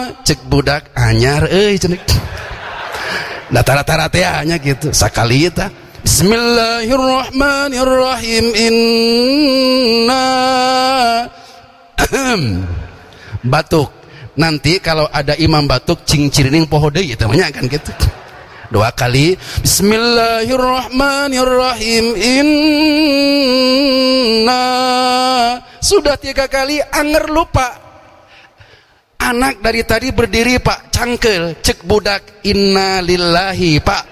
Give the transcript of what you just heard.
cek budak anyar cenah. Da tara-tara teh nya gitu sakali tah. Bismillahirrahmanirrahim. Inna batuk. Nanti kalau ada imam batuk cing-cirining poho deui eta mah kan gitu. 2 kali. Bismillahirrahmanirrahim. Inna. Sudah 3 kali anger lupa. Anak dari tadi berdiri Pak cangkel cek budak inna lillahi Pak